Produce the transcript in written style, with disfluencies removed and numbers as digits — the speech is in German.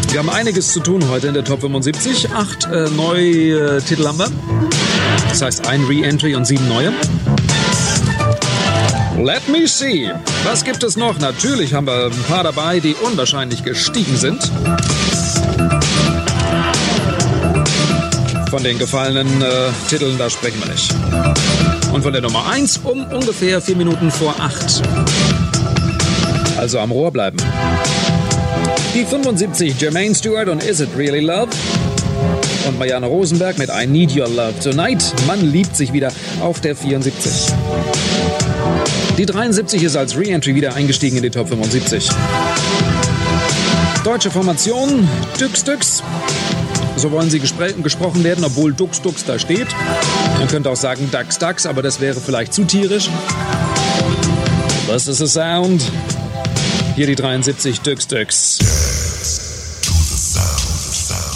Wir haben einiges zu tun heute in der Top 75. 8 neue Titel haben wir. Das heißt ein Re-Entry und 7 neue. Let me see. Was gibt es noch? Natürlich haben wir ein paar dabei, die unwahrscheinlich gestiegen sind. Von den gefallenen Titeln, da sprechen wir nicht. Und von der Nummer 1 um ungefähr 4 Minuten vor 8. Also am Rohr bleiben. Die 75, Jermaine Stewart und Is It Really Love? Und Marianne Rosenberg mit I Need Your Love Tonight. Man liebt sich wieder auf der 74. Die 73 ist als Re-Entry wieder eingestiegen in die Top 75. Deutsche Formation, Dux Dux. So wollen sie gesprochen werden, obwohl Dux Dux da steht. Man könnte auch sagen Dax Dax, aber das wäre vielleicht zu tierisch. This is a sound. Hier die 73, Dux Dux.